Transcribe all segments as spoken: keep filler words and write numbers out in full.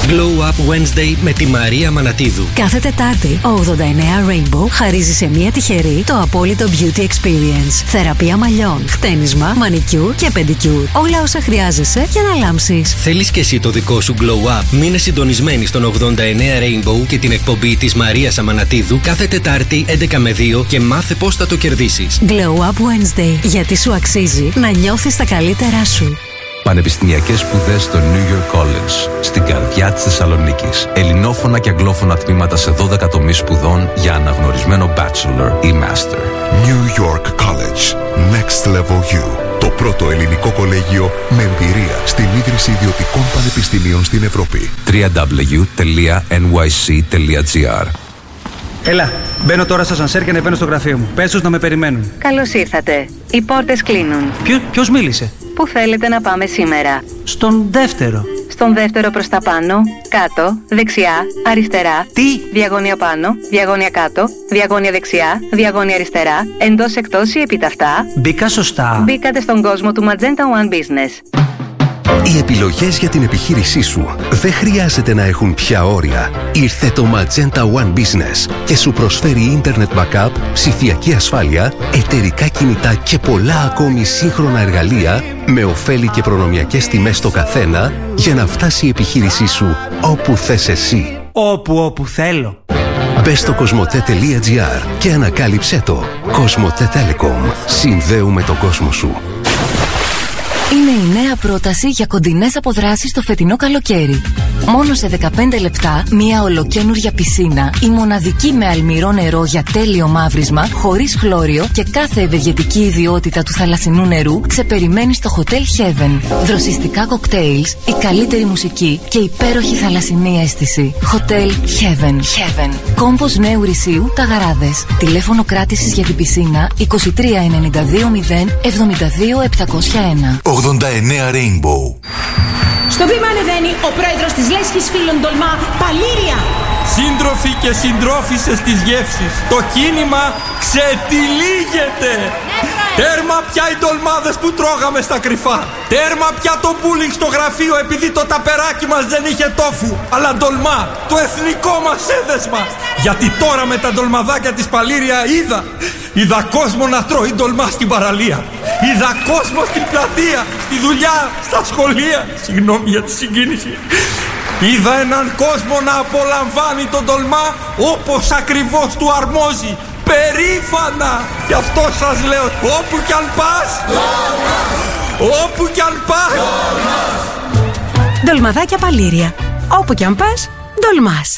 Glow Up Wednesday με τη Μαρία Μανατίδου. Κάθε Τετάρτη, ο ογδόντα εννέα Rainbow χαρίζει σε μία τυχερή το απόλυτο Beauty Experience. Θεραπεία μαλλιών, χτένισμα, μανικιούρ και πεντικιούρ. Όλα όσα χρειάζεσαι για να λάμψεις. Θέλεις και εσύ το δικό σου Glow Up? Μείνε συντονισμένη στον ογδόντα εννέα Rainbow και την εκπομπή της Μαρίας Αμανατίδου κάθε Τετάρτη έντεκα με δύο και μάθε πώς θα το κερδίσεις. Glow Up Wednesday, γιατί σου αξίζει να νιώθεις τα καλύτερά σου. Πανεπιστημιακές σπουδές στο New York College, στην καρδιά της Θεσσαλονίκης. Ελληνόφωνα και αγγλόφωνα τμήματα σε δώδεκα τομείς σπουδών για αναγνωρισμένο bachelor ή master. New York College. Next Level You. Το πρώτο ελληνικό κολέγιο με εμπειρία στην ίδρυση ιδιωτικών πανεπιστημίων στην Ευρώπη. double-u double-u double-u τελεία εν γουάι σι τελεία τζι άρ. Έλα, μπαίνω τώρα στο ασανσέρ και ανεβαίνω στο γραφείο μου. Πες τους να με περιμένουν. Καλώς ήρθατε. Οι πόρτες κλείνουν. Ποιο, ποιος μίλησε? Πού θέλετε να πάμε σήμερα? Στον δεύτερο. Στον δεύτερο προς τα πάνω, κάτω, δεξιά, αριστερά. Τι? Διαγώνια πάνω, διαγώνια κάτω, διαγώνια δεξιά, διαγώνια αριστερά, εντός εκτός ή επιταυτά. Μπήκα σωστά. Μπήκατε στον κόσμο του Magenta One Business. Οι επιλογές για την επιχείρησή σου δεν χρειάζεται να έχουν πια όρια. Ήρθε το Magenta One Business και σου προσφέρει Internet Backup, ψηφιακή ασφάλεια, εταιρικά κινητά και πολλά ακόμη σύγχρονα εργαλεία με ωφέλη και προνομιακές τιμές στο καθένα για να φτάσει η επιχείρησή σου όπου θες εσύ. Όπου όπου θέλω. Μπες στο κοσμοτέ τελεία τζι άρ και ανακάλυψέ το. Κοσμοτέ Telecom. Συνδέουμε τον κόσμο σου. Είναι η νέα πρόταση για κοντινές αποδράσεις το φετινό καλοκαίρι. Μόνο σε δεκαπέντε λεπτά, μία ολοκαίνουργια πισίνα, η μοναδική με αλμυρό νερό για τέλειο μαύρισμα, χωρίς χλώριο και κάθε ευεργετική ιδιότητα του θαλασσινού νερού ξεπεριμένει στο Hotel Heaven. Δροσιστικά κοκτέιλς, η καλύτερη μουσική και υπέροχη θαλασσινή αίσθηση. Hotel Heaven. Heaven. Κόμβος Νέου Ρησίου, Ταγαράδες. Τηλέφωνο κράτησης για την πισίνα είκοσι τρία ενενήντα δύο μηδέν εβδομήντα δύο επτακόσια ένα. ογδόντα εννέα Rainbow. Στο βήμα ανεβαίνει ο πρόεδρος της Λέσχης Φίλων Τολμά, Παλήρια. Σύντροφοι και συντρόφισσες της γεύσης, το κίνημα ξετυλίγεται. Τέρμα πια οι ντολμάδες που τρώγαμε στα κρυφά. Τέρμα πια το μπούλινγκ στο γραφείο επειδή το ταπεράκι μας δεν είχε τόφου. Αλλά ντολμά, το εθνικό μας έδεσμα. Γιατί τώρα με τα ντολμαδάκια της Παλήρια είδα. Είδα κόσμο να τρώει ντολμά στην παραλία. Είδα κόσμο στην πλατεία, στη δουλειά, στα σχολεία. Συγγνώμη για τη συγκίνηση. Είδα έναν κόσμο να απολαμβάνει τον ντολμά όπως ακριβώς του αρμόζει. Περήφανα! Γι' αυτό σας λέω, όπου κι αν πας, όπου κι αν πας. Ντολμαδάκια Παλήρια. Όπου κι αν πας, ντολμάς.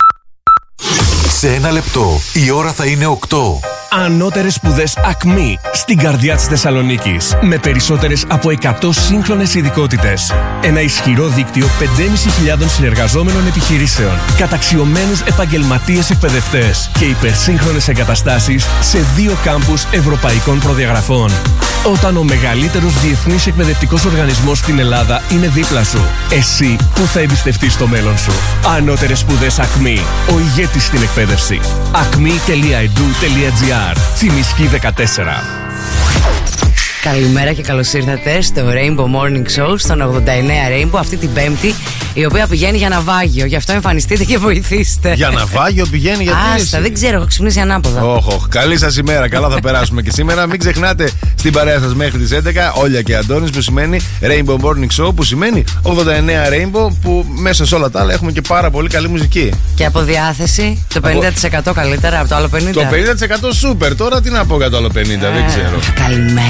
Σε ένα λεπτό η ώρα θα είναι οκτώ. Ανώτερες σπουδές Ακμή στην καρδιά της Θεσσαλονίκης. Με περισσότερες από εκατό σύγχρονες ειδικότητες. Ένα ισχυρό δίκτυο πέντε χιλιάδες πεντακόσιων συνεργαζόμενων επιχειρήσεων. Καταξιωμένους επαγγελματίες εκπαιδευτές. Και υπερσύγχρονες εγκαταστάσεις σε δύο κάμπους ευρωπαϊκών προδιαγραφών. Όταν ο μεγαλύτερος διεθνής εκπαιδευτικός οργανισμός στην Ελλάδα είναι δίπλα σου, εσύ που θα εμπιστευτείς το μέλλον σου. Ανώτερες σπουδές Ακμή. Ο ηγέτης στην εκπαίδευση. ακμή τελεία ι ντι ου τελεία τζι άρ. Τσιμισκή δεκατέσσερα. Καλημέρα και καλώς ήρθατε στο Rainbow Morning Show στον ογδόντα εννέα Rainbow αυτή την Πέμπτη, η οποία πηγαίνει για ναυάγιο. Γι' αυτό εμφανιστείτε και βοηθήστε. Για ναυάγιο πηγαίνει, γιατί. Άστα, δεν ξέρω, έχω ξυπνήσει ανάποδα. Όχι, όχι. Καλή σας ημέρα. Καλά θα περάσουμε και σήμερα. Μην ξεχνάτε στην παρέα σας μέχρι τις έντεκα, Όλια και Αντώνης, που σημαίνει Rainbow Morning Show, που σημαίνει ογδόντα εννέα Rainbow, που μέσα σε όλα τα άλλα έχουμε και πάρα πολύ καλή μουσική. Και από διάθεση το πενήντα τοις εκατό καλύτερα από το άλλο πενήντα τοις εκατό. Το πενήντα τοις εκατό super. Τώρα τι να πω για το άλλο πενήντα, ε, δεν ξέρω. Καλημέρα.